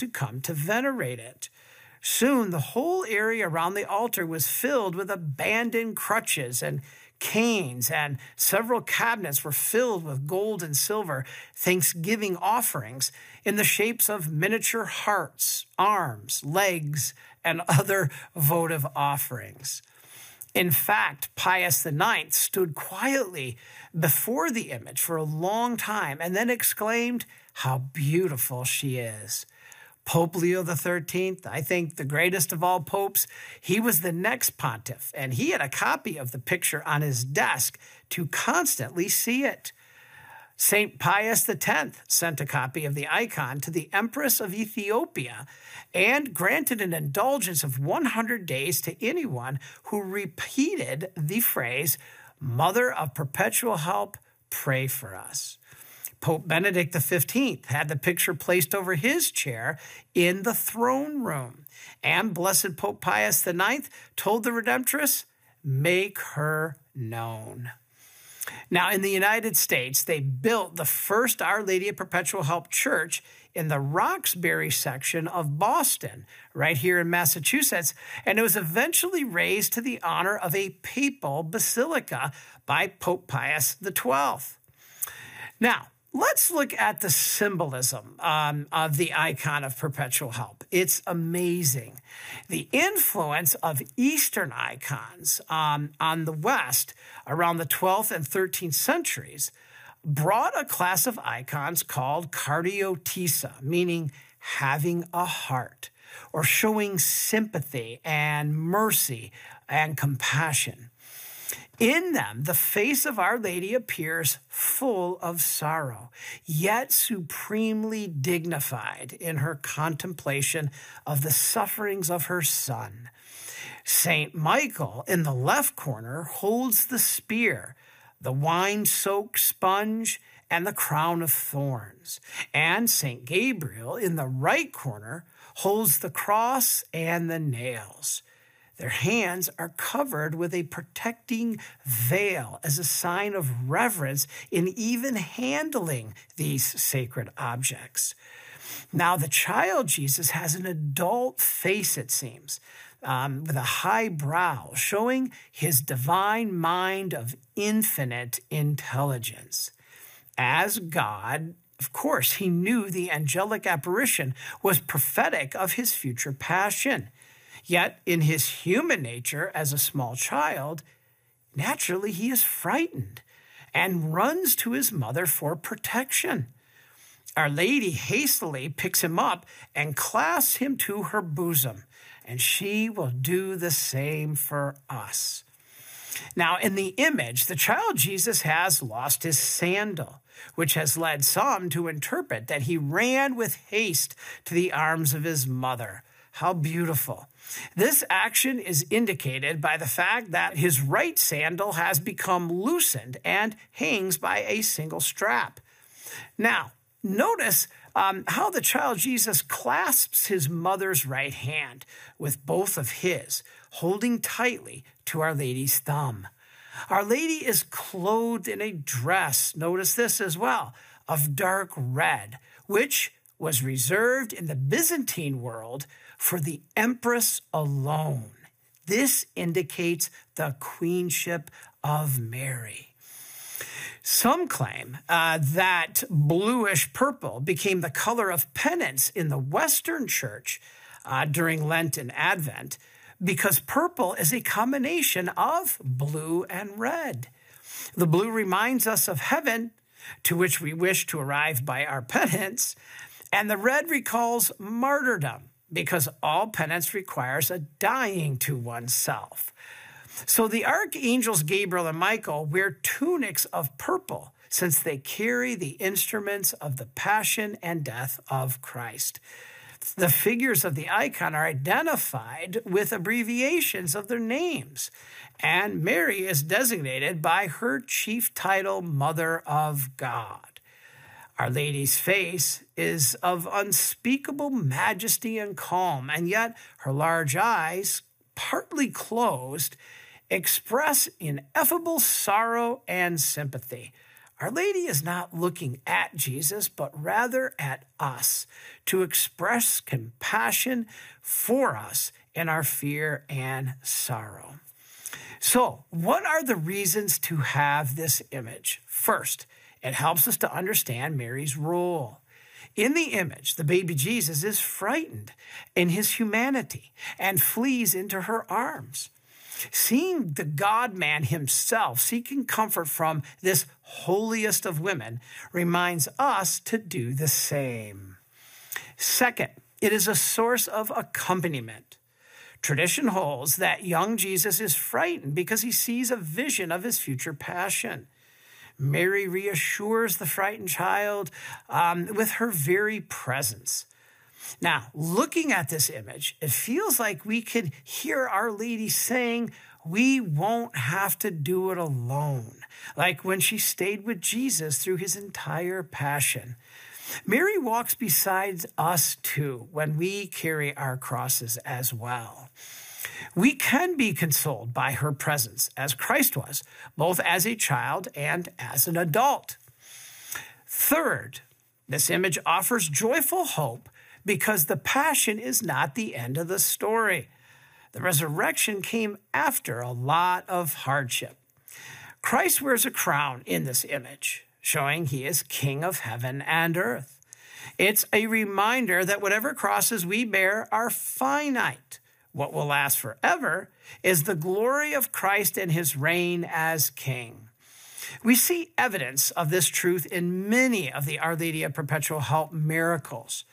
to come to venerate it. Soon the whole area around the altar was filled with abandoned crutches and canes, and several cabinets were filled with gold and silver thanksgiving offerings in the shapes of miniature hearts, arms, legs, and other votive offerings. In fact, Pius IX stood quietly before the image for a long time and then exclaimed, "How beautiful she is." Pope Leo XIII, I think the greatest of all popes, he was the next pontiff, and he had a copy of the picture on his desk to constantly see it. St. Pius X sent a copy of the icon to the Empress of Ethiopia and granted an indulgence of 100 days to anyone who repeated the phrase, "Mother of Perpetual Help, pray for us." Pope Benedict XV had the picture placed over his chair in the throne room. And Blessed Pope Pius IX told the Redemptress, "Make her known." Now, in the United States, they built the first Our Lady of Perpetual Help church in the Roxbury section of Boston, right here in Massachusetts, and it was eventually raised to the honor of a papal basilica by Pope Pius XII. Now, let's look at the symbolism of the icon of perpetual help. It's amazing. The influence of Eastern icons on the West around the 12th and 13th centuries brought a class of icons called cardiotissa, meaning having a heart, or showing sympathy and mercy and compassion. In them, the face of Our Lady appears full of sorrow, yet supremely dignified in her contemplation of the sufferings of her Son. St. Michael, in the left corner, holds the spear, the wine-soaked sponge, and the crown of thorns. And St. Gabriel, in the right corner, holds the cross and the nails. Their hands are covered with a protecting veil as a sign of reverence in even handling these sacred objects. Now, the child Jesus has an adult face, it seems, with a high brow, showing his divine mind of infinite intelligence. As God, of course, he knew the angelic apparition was prophetic of his future passion. Yet, in his human nature as a small child, naturally he is frightened and runs to his mother for protection. Our Lady hastily picks him up and clasps him to her bosom, and she will do the same for us. Now, in the image, the child Jesus has lost his sandal, which has led some to interpret that he ran with haste to the arms of his mother. How beautiful. This action is indicated by the fact that his right sandal has become loosened and hangs by a single strap. Now, notice how the child Jesus clasps his mother's right hand with both of his, holding tightly to Our Lady's thumb. Our Lady is clothed in a dress, notice this as well, of dark red, which was reserved in the Byzantine world for the empress alone. This indicates the queenship of Mary. Some claim that bluish purple became the color of penance in the Western Church during Lent and Advent because purple is a combination of blue and red. The blue reminds us of heaven, to which we wish to arrive by our penance, and the red recalls martyrdom, because all penance requires a dying to oneself. So the archangels Gabriel and Michael wear tunics of purple, since they carry the instruments of the passion and death of Christ. The figures of the icon are identified with abbreviations of their names, and Mary is designated by her chief title, Mother of God. Our Lady's face is of unspeakable majesty and calm, and yet her large eyes, partly closed, express ineffable sorrow and sympathy. Our Lady is not looking at Jesus, but rather at us to express compassion for us in our fear and sorrow. So, what are the reasons to have this image? First, it helps us to understand Mary's role. In the image, the baby Jesus is frightened in his humanity and flees into her arms. Seeing the God-man himself seeking comfort from this holiest of women reminds us to do the same. Second, it is a source of accompaniment. Tradition holds that young Jesus is frightened because he sees a vision of his future passion. Mary reassures the frightened child with her very presence. Now, looking at this image, it feels like we can hear Our Lady saying, we won't have to do it alone, like when she stayed with Jesus through his entire passion. Mary walks beside us too when we carry our crosses as well. We can be consoled by her presence, as Christ was, both as a child and as an adult. Third, this image offers joyful hope because the passion is not the end of the story. The resurrection came after a lot of hardship. Christ wears a crown in this image, showing he is King of heaven and earth. It's a reminder that whatever crosses we bear are finite. What will last forever is the glory of Christ and his reign as King. We see evidence of this truth in many of the Our Lady of Perpetual Help miracles.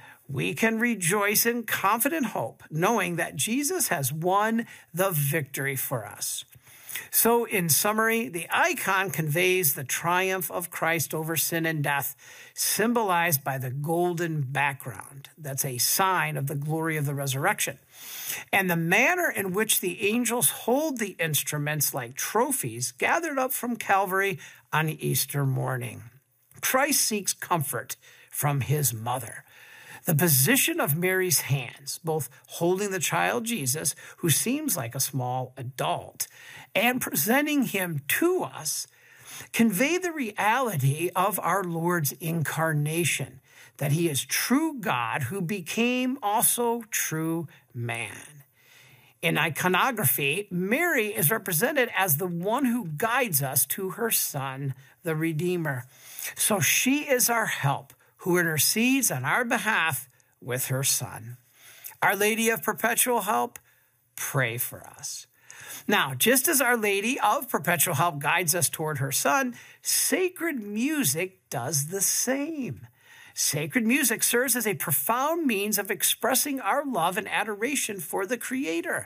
We can rejoice in confident hope, knowing that Jesus has won the victory for us. So, in summary, the icon conveys the triumph of Christ over sin and death, symbolized by the golden background. That's a sign of the glory of the resurrection. And the manner in which the angels hold the instruments like trophies gathered up from Calvary on Easter morning. Christ seeks comfort from his mother. The position of Mary's hands, both holding the child Jesus, who seems like a small adult, and presenting him to us, convey the reality of our Lord's incarnation, that he is true God who became also true man. In iconography, Mary is represented as the one who guides us to her Son, the Redeemer. So she is our help, who intercedes on our behalf with her Son. Our Lady of Perpetual Help, pray for us. Now, just as Our Lady of Perpetual Help guides us toward her Son, sacred music does the same. Sacred music serves as a profound means of expressing our love and adoration for the Creator.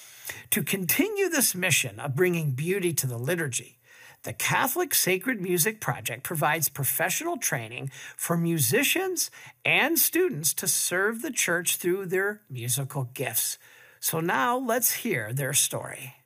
To continue this mission of bringing beauty to the liturgy, the Catholic Sacred Music Project provides professional training for musicians and students to serve the Church through their musical gifts. So now let's hear their story.